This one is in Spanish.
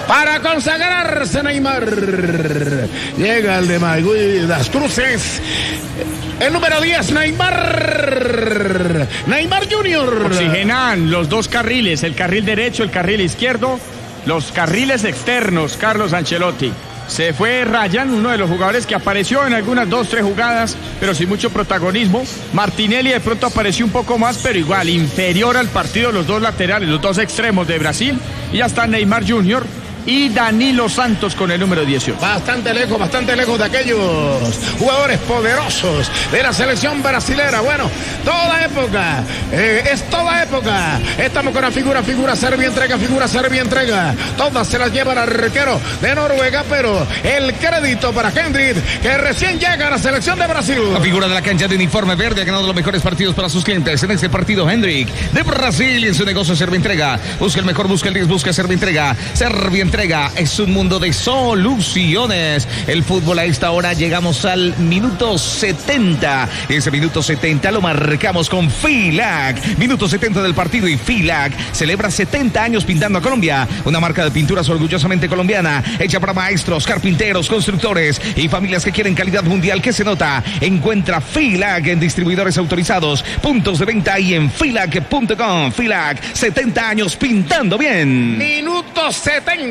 para consagrarse Neymar. Llega el de Maigüey das Cruces. El número 10, Neymar Junior. Oxigenan los dos carriles, el carril derecho, el carril izquierdo, los carriles externos, Carlos Ancelotti. Se fue Ryan, uno de los jugadores que apareció en algunas 2-3 jugadas, pero sin mucho protagonismo. Martinelli de pronto apareció un poco más, pero igual, inferior al partido, los dos laterales, los dos extremos de Brasil. Y ya está Neymar Junior y Danilo Santos con el número 18. Bastante lejos de aquellos jugadores poderosos de la selección brasilera. Bueno, toda época, es toda época. Estamos con la figura, Serbia entrega. Todas se las lleva el arquero de Noruega, pero el crédito para Hendrik, que recién llega a la selección de Brasil. La figura de la cancha de uniforme verde ha ganado los mejores partidos para sus clientes. En este partido, Hendrik de Brasil, en su negocio Serbia entrega. Busca el mejor, busca el 10, busca Serbia entrega. Serbia entrega. Es un mundo de soluciones. El fútbol a esta hora llegamos al minuto 70. Ese minuto 70 lo marcamos con FILAC. Minuto 70 del partido y FILAC celebra 70 años pintando a Colombia. Una marca de pinturas orgullosamente colombiana, hecha para maestros, carpinteros, constructores y familias que quieren calidad mundial que se nota. Encuentra FILAC en distribuidores autorizados, puntos de venta y en filac.com. FILAC, 70 años pintando bien. Minuto 70.